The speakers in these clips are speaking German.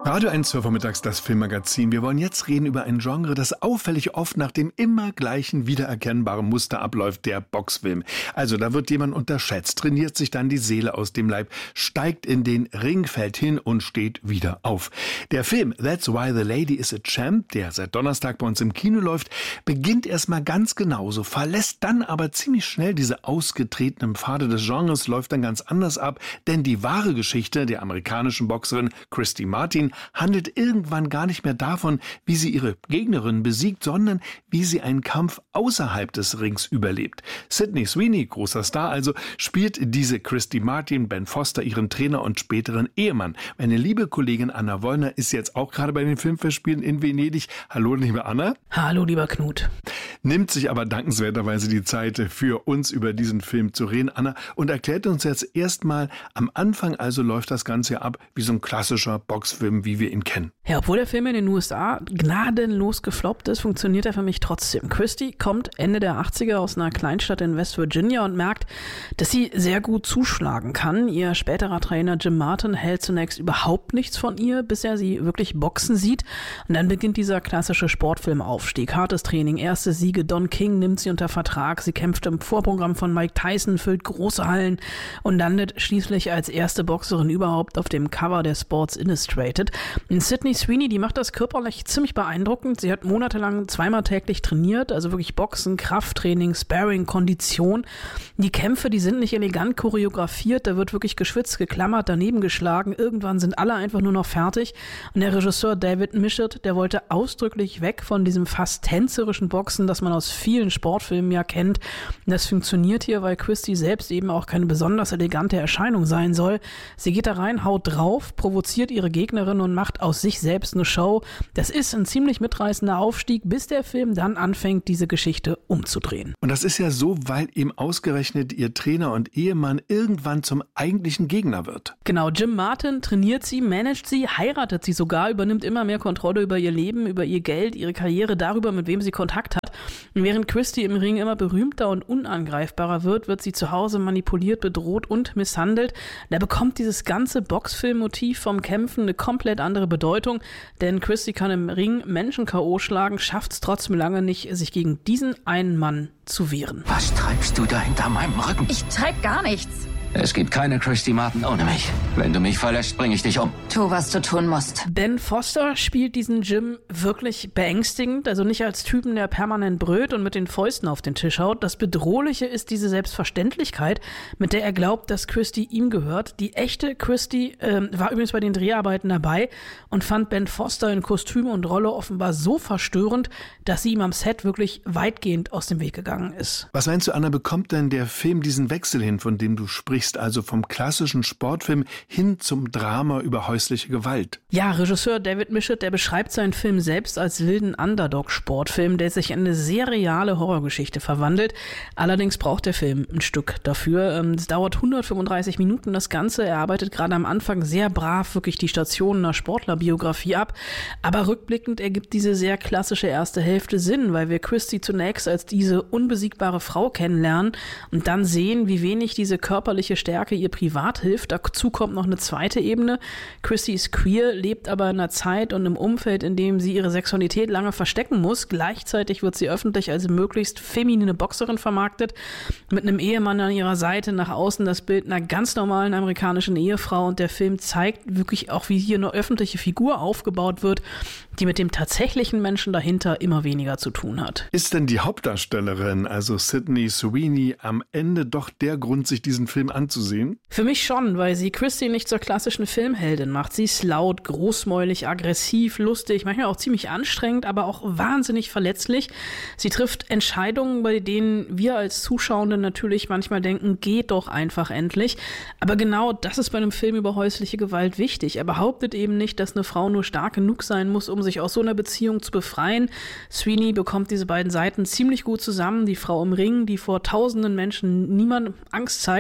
Radio 1 vormittags, das Filmmagazin. Wir wollen jetzt reden über ein Genre, das auffällig oft nach dem immer gleichen wiedererkennbaren Muster abläuft, der Boxfilm. Also da wird jemand unterschätzt, trainiert sich dann die Seele aus dem Leib, steigt in den Ring, fällt hin und steht wieder auf. Der Film That's Why the Lady is a Champ, der seit Donnerstag bei uns im Kino läuft, beginnt erstmal ganz genauso, verlässt dann aber ziemlich schnell diese ausgetretenen Pfade des Genres, läuft dann ganz anders ab, denn die wahre Geschichte der amerikanischen Boxerin Christy Martin handelt irgendwann gar nicht mehr davon, wie sie ihre Gegnerin besiegt, sondern wie sie einen Kampf außerhalb des Rings überlebt. Sydney Sweeney, großer Star also, spielt diese Christy Martin, Ben Foster, ihren Trainer und späteren Ehemann. Meine liebe Kollegin Anna Wollner ist jetzt auch gerade bei den Filmfestspielen in Venedig. Hallo, liebe Anna. Hallo, lieber Knut. Nimmt sich aber dankenswerterweise die Zeit, für uns über diesen Film zu reden, Anna, und erklärt uns jetzt erstmal, am Anfang also läuft das Ganze ab wie so ein klassischer Boxfilm, wie wir ihn kennen. Ja, obwohl der Film in den USA gnadenlos gefloppt ist, funktioniert er für mich trotzdem. Christy kommt Ende der 80er aus einer Kleinstadt in West Virginia und merkt, dass sie sehr gut zuschlagen kann. Ihr späterer Trainer Jim Martin hält zunächst überhaupt nichts von ihr, bis er sie wirklich boxen sieht. Und dann beginnt dieser klassische Sportfilmaufstieg. Hartes Training, erste Siege. Don King nimmt sie unter Vertrag. Sie kämpft im Vorprogramm von Mike Tyson, füllt große Hallen und landet schließlich als erste Boxerin überhaupt auf dem Cover der Sports Illustrated. Und Sydney Sweeney, die macht das körperlich ziemlich beeindruckend. Sie hat monatelang zweimal täglich trainiert, also wirklich Boxen, Krafttraining, Sparring, Kondition. Die Kämpfe, die sind nicht elegant choreografiert, da wird wirklich geschwitzt, geklammert, daneben geschlagen. Irgendwann sind alle einfach nur noch fertig. Und der Regisseur David Michôd, der wollte ausdrücklich weg von diesem fast tänzerischen Boxen, das man aus vielen Sportfilmen ja kennt. Und das funktioniert hier, weil Christy selbst eben auch keine besonders elegante Erscheinung sein soll. Sie geht da rein, haut drauf, provoziert ihre Gegnerin und macht aus sich selbst eine Show. Das ist ein ziemlich mitreißender Aufstieg, bis der Film dann anfängt, diese Geschichte umzudrehen. Und das ist ja so, weil eben ausgerechnet ihr Trainer und Ehemann irgendwann zum eigentlichen Gegner wird. Genau, Jim Martin trainiert sie, managt sie, heiratet sie sogar, übernimmt immer mehr Kontrolle über ihr Leben, über ihr Geld, ihre Karriere, darüber, mit wem sie Kontakt hat. Und während Christy im Ring immer berühmter und unangreifbarer wird sie zu Hause manipuliert, bedroht und misshandelt. Da bekommt dieses ganze Boxfilm-Motiv vom Kämpfen eine komplett andere Bedeutung, denn Christy kann im Ring Menschen K.O. schlagen, schafft es trotzdem lange nicht, sich gegen diesen einen Mann zu wehren. Was treibst du da hinter meinem Rücken? Ich treib gar nichts. Es gibt keine Christy Martin ohne mich. Wenn du mich verlässt, bringe ich dich um. Tu, was du tun musst. Ben Foster spielt diesen Jim wirklich beängstigend, also nicht als Typen, der permanent brüllt und mit den Fäusten auf den Tisch haut. Das Bedrohliche ist diese Selbstverständlichkeit, mit der er glaubt, dass Christy ihm gehört. Die echte Christy war übrigens bei den Dreharbeiten dabei und fand Ben Foster in Kostüm und Rolle offenbar so verstörend, dass sie ihm am Set wirklich weitgehend aus dem Weg gegangen ist. Was meinst du, Anna, bekommt denn der Film diesen Wechsel hin, von dem du sprichst? Also vom klassischen Sportfilm hin zum Drama über häusliche Gewalt. Ja, Regisseur David Michôd, der beschreibt seinen Film selbst als wilden Underdog-Sportfilm, der sich in eine sehr reale Horrorgeschichte verwandelt. Allerdings braucht der Film ein Stück dafür. Es dauert 135 Minuten das Ganze. Er arbeitet gerade am Anfang sehr brav wirklich die Stationen einer Sportlerbiografie ab. Aber rückblickend ergibt diese sehr klassische erste Hälfte Sinn, weil wir Christy zunächst als diese unbesiegbare Frau kennenlernen und dann sehen, wie wenig diese körperliche Stärke ihr privat hilft. Dazu kommt noch eine zweite Ebene. Christy ist queer, lebt aber in einer Zeit und im Umfeld, in dem sie ihre Sexualität lange verstecken muss. Gleichzeitig wird sie öffentlich als möglichst feminine Boxerin vermarktet, mit einem Ehemann an ihrer Seite, nach außen das Bild einer ganz normalen amerikanischen Ehefrau. Und der Film zeigt wirklich auch, wie hier eine öffentliche Figur aufgebaut wird, die mit dem tatsächlichen Menschen dahinter immer weniger zu tun hat. Ist denn die Hauptdarstellerin, also Sydney Sweeney, am Ende doch der Grund, sich diesen Film anzusehen? Für mich schon, weil sie Christy nicht zur klassischen Filmheldin macht. Sie ist laut, großmäulig, aggressiv, lustig, manchmal auch ziemlich anstrengend, aber auch wahnsinnig verletzlich. Sie trifft Entscheidungen, bei denen wir als Zuschauende natürlich manchmal denken, geht doch einfach endlich. Aber genau das ist bei einem Film über häusliche Gewalt wichtig. Er behauptet eben nicht, dass eine Frau nur stark genug sein muss, um sich aus so einer Beziehung zu befreien. Sweeney bekommt diese beiden Seiten ziemlich gut zusammen. Die Frau im Ring, die vor tausenden Menschen niemand Angst zeigt,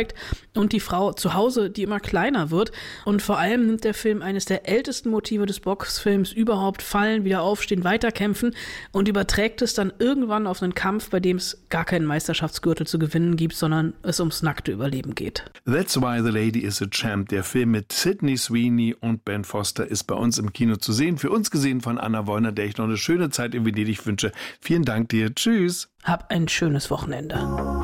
und die Frau zu Hause, die immer kleiner wird. Und vor allem nimmt der Film eines der ältesten Motive des Boxfilms überhaupt, fallen, wieder aufstehen, weiterkämpfen, und überträgt es dann irgendwann auf einen Kampf, bei dem es gar keinen Meisterschaftsgürtel zu gewinnen gibt, sondern es ums nackte Überleben geht. That's Why the Lady is a Champ. Der Film mit Sydney Sweeney und Ben Foster ist bei uns im Kino zu sehen. Für uns gesehen von Anna Wollner, der ich noch eine schöne Zeit in Venedig wünsche. Vielen Dank dir. Tschüss. Hab ein schönes Wochenende.